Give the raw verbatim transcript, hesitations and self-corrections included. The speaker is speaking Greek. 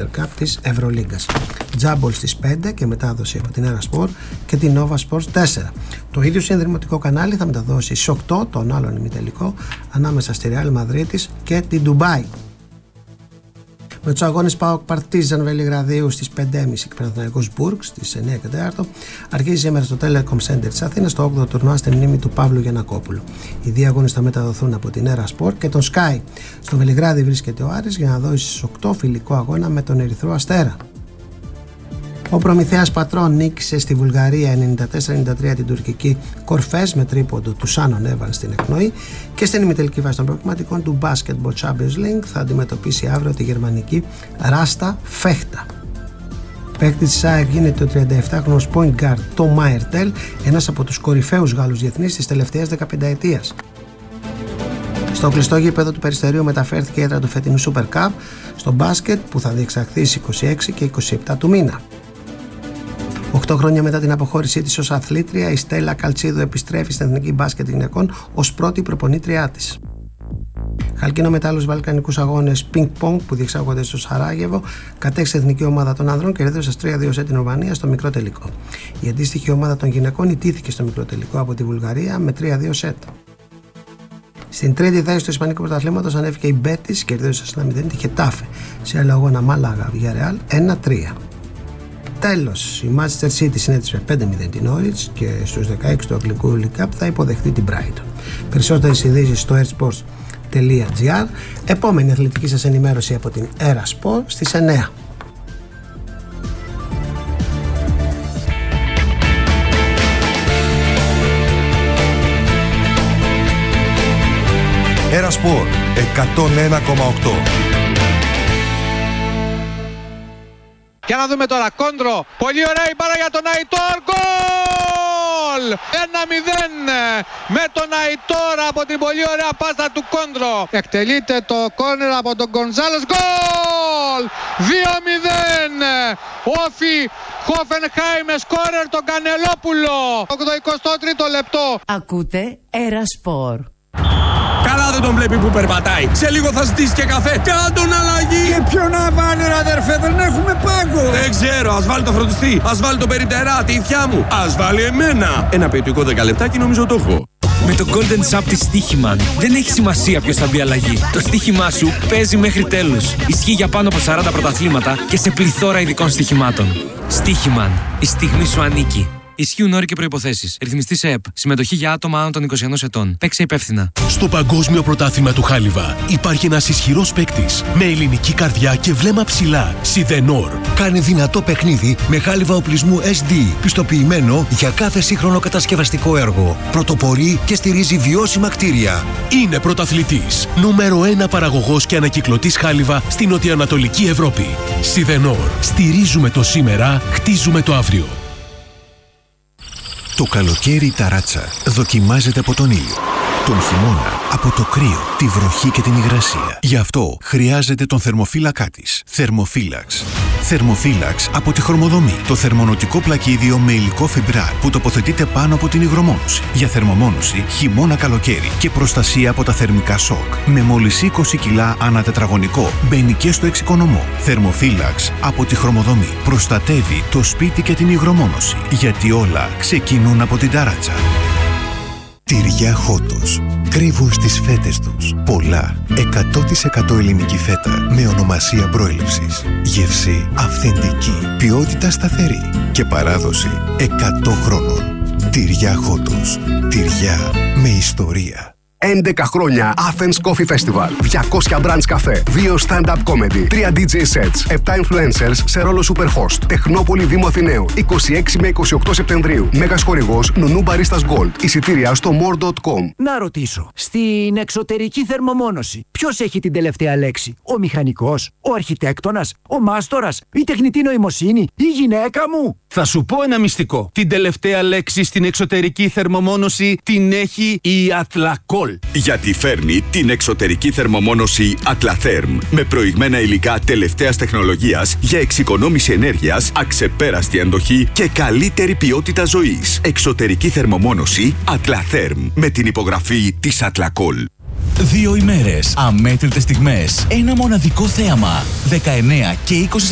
Super Cup της Ευρωλίγκας. Τζάμπολ στις πέντε και μετάδοση από την Erasport και την Nova Sports τέσσερα. Το ίδιο συνδρομητικό κανάλι θα μεταδώσει στις οκτώ τον άλλον ημιτελικό ανάμεσα στη Real Μαδρίτης και την Ντουμπάι. Με τους αγώνες ΠΑΟΚ Παρτίζαν Βελιγραδίου στις πέντε και μισή και Παναθηναϊκός Μπουργκ στις εννιά και τέσσερα αρχίζει σήμερα στο Telecom Center της Αθήνας το όγδοο τουρνουά στη μνήμη του Παύλου Γιαννακόπουλου. Οι δύο αγώνες θα μεταδοθούν από την Erasport και τον Sky. Στο Βελιγράδι βρίσκεται ο Άρης για να δώσει στις οκτώ φιλικό αγώνα με τον Ερυθρό Αστέρα. Ο Προμηθέας Πατρών νίκησε στη Βουλγαρία ενενήντα τέσσερα ενενήντα τρία την τουρκική Κορφές με τρίποντο του Σάνον Έβαν στην εκπνοή και στην ημιτελική βάση των προκριματικών του Basketball Champions League θα αντιμετωπίσει αύριο τη γερμανική Ράστα Φέχτα. Παίκτης της ΑΕΚ γίνεται ο τριανταεφτάχρονος point guard Tom Μάιερτελ, ένας από τους κορυφαίους Γάλλους διεθνείς της τελευταίας δεκαπενταετίας. Στο κλειστό γήπεδο του Περιστερίου μεταφέρθηκε η έδρα του φετινού Super Cup στο μπάσκετ που θα διεξαχθεί στις είκοσι έξι και είκοσι επτά του μήνα. Οκτώ χρόνια μετά την αποχώρησή της ως αθλήτρια, η Στέλλα Καλτσίδου επιστρέφει στην Εθνική Μπάσκετ Γυναικών ως πρώτη προπονήτριά της. Χαλκίνο μετά άλλους βαλκανικούς αγώνες πινκ-πονγκ που διεξάγονται στο Σαράγεβο, κατέξυσε η εθνική ομάδα των ανδρών και κερδίωσε τρία δύο σετ την Ρουμανία στο μικρό τελικό. Η αντίστοιχη ομάδα των γυναικών ιτήθηκε στο μικρό τελικό από τη Βουλγαρία με τρία δύο σετ. Στην τρίτη θέση του Ισπανικού Πρωταθλήματος ανέβηκε η Μπέτις, κερδίωσε ένα μηδέν τη Χετάφε. Σε άλλο αγώνα Μάλαγα Villarreal ένα τρία. Τέλος, η Manchester City συνέτριψε πέντε μηδέν την Norwich και στους δεκαέξι του Αγγλικού League Cup θα υποδεχτεί την Brighton. Περισσότερες ειδήσεις στο airsports τελεία gr. Επόμενη αθλητική σας ενημέρωση από την Erasport στις εννιά. Erasport εκατόν ένα κόμμα οκτώ. Για να δούμε τώρα, Κόντρο, πολύ ωραία η μπάρα για τον Αϊτόρ, γκολ! ένα μηδέν με τον Αϊτόρ από την πολύ ωραία πάστα του Κόντρο. Εκτελείται το κόρνερ από τον Γκονζάλες, γκολ! δύο μηδέν, όφι Χόφενχάιμ, σκόρερ τον Κανελόπουλο, ογδοηκοστό τρίτο λεπτό. Ακούτε Erasport. Καλά δεν τον βλέπει που περπατάει. Σε λίγο θα ζητήσει και καφέ. Κάνε τον αλλαγή. Και ποιο να βάλει ρε αδερφέ, δεν έχουμε πάγκο. Δεν ξέρω, ας βάλει το φροντιστή. Ας βάλει το περιτερά, τη ηθιά μου. Ας βάλει εμένα. Ένα ποιητικό δέκα λεπτάκι νομίζω το έχω. Με το Golden Shop της Στοίχημαν δεν έχει σημασία ποιος θα μπει αλλαγή. Το στοίχημά σου παίζει μέχρι τέλους. Ισχύει για πάνω από σαράντα πρωταθλήματα και σε πληθώρα ειδικών στοιχημάτων. Στοίχημαν. Η στιγμή σου ανήκει. Ισχύουν όροι και προϋποθέσεις. Ρυθμιστή σε ΕΠ. Συμμετοχή για άτομα άνω των είκοσι ενός ετών. Παίξε υπεύθυνα. Στο Παγκόσμιο Πρωτάθλημα του Χάλιβα υπάρχει ένας ισχυρός παίκτης με ελληνική καρδιά και βλέμμα ψηλά. Σιδενόρ. Κάνει δυνατό παιχνίδι με χάλιβα οπλισμού ες ντι, πιστοποιημένο για κάθε σύγχρονο κατασκευαστικό έργο. Πρωτοπορεί και στηρίζει βιώσιμα κτίρια. Είναι πρωταθλητής. Νούμερο ένα παραγωγός και ανακυκλωτής χάλιβα στην νοτιοανατολική Ευρώπη. Σιδενόρ. Στηρίζουμε το σήμερα, χτίζουμε το αύριο. Το καλοκαίρι η ταράτσα δοκιμάζεται από τον ήλιο. Τον χειμώνα από το κρύο, τη βροχή και την υγρασία. Γι' αυτό χρειάζεται τον θερμοφύλακά της. Θερμοφύλαξ. Θερμοφύλαξ από τη Χρωμοδομή. Το θερμονοτικό πλακίδιο με υλικό φιμπράρ που τοποθετείται πάνω από την υγρομόνωση. Για θερμομόνωση χειμώνα καλοκαίρι και προστασία από τα θερμικά σοκ. Με μόλις είκοσι κιλά ανά τετραγωνικό. Μπαίνει και στο εξοικονομό. Θερμοφύλαξ από τη Χρωμοδομή. Προστατεύει το σπίτι και την υγρομόνωση. Γιατί όλα ξεκινούν από την ταράτσα. Τυριά Χότος. Κρύβουν στις φέτες τους πολλά. εκατό τοις εκατό ελληνική φέτα με ονομασία προέλευσης. Γεύση αυθεντική. Ποιότητα σταθερή. Και παράδοση εκατό χρόνων. Τυριά Χότος. Τυριά με ιστορία. έντεκα χρόνια Athens Coffee Festival. διακόσια brands καφέ. δύο stand-up comedy. τρία ντι τζέι sets. επτά influencers σε ρόλο superhost. Τεχνόπολη Δήμου Αθηναίου. είκοσι έξι με είκοσι οκτώ Σεπτεμβρίου. Μέγας χορηγός Νουνού Baristas Gold. Εισιτήρια στο more τελεία com. Να ρωτήσω. Στην εξωτερική θερμομόνωση, ποιος έχει την τελευταία λέξη? Ο μηχανικός, ο αρχιτέκτονας, ο μάστορας, η τεχνητή νοημοσύνη, η γυναίκα μου? Θα σου πω ένα μυστικό. Την τελευταία λέξη στην εξωτερική θερμομόνωση την έχει η Athlacol. Γιατί φέρνει την εξωτερική θερμομόνωση Atlatherm με προηγμένα υλικά τελευταίας τεχνολογίας για εξοικονόμηση ενέργειας, αξεπέραστη αντοχή και καλύτερη ποιότητα ζωής. Εξωτερική θερμομόνωση Atlatherm με την υπογραφή της Athlacol. Δύο ημέρες, αμέτρητες στιγμές, ένα μοναδικό θέαμα. δεκαεννέα και είκοσι